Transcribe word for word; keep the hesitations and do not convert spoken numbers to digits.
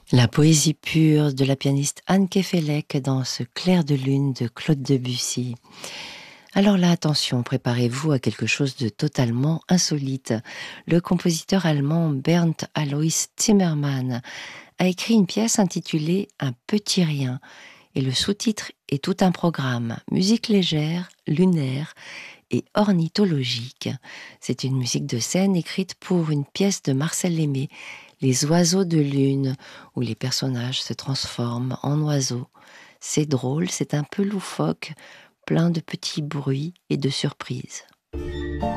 La poésie pure de la pianiste Anne Kefelec dans ce clair de lune de Claude Debussy. Alors là, attention, préparez-vous à quelque chose de totalement insolite. Le compositeur allemand Bernd Alois Zimmermann a écrit une pièce intitulée Un petit rien, et le sous-titre est tout un programme, musique légère, lunaire et ornithologique. C'est une musique de scène écrite pour une pièce de Marcel Aimé, Les oiseaux de lune, où les personnages se transforment en oiseaux. C'est drôle, c'est un peu loufoque, plein de petits bruits et de surprises.